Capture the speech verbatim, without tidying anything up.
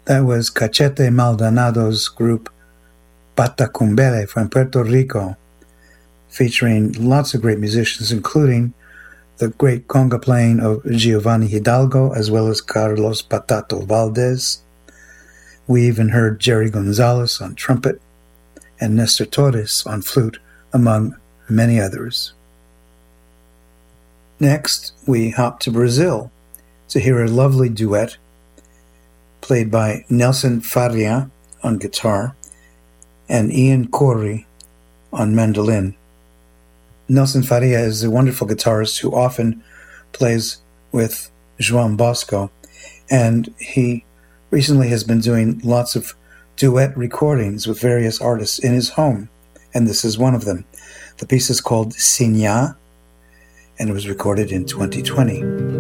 That was Cachete Maldonado's group Patacumbele from Puerto Rico, featuring lots of great musicians, including the great conga playing of Giovanni Hidalgo, as well as Carlos Patato Valdez. We even heard Jerry Gonzalez on trumpet and Nestor Torres on flute, among many others. Next, we hop to Brazil to hear a lovely duet played by Nelson Faria on guitar and Ian Corey on mandolin. Nelson Faria is a wonderful guitarist who often plays with João Bosco, and he recently has been doing lots of duet recordings with various artists in his home, and this is one of them. The piece is called Sinha, and it was recorded in twenty twenty.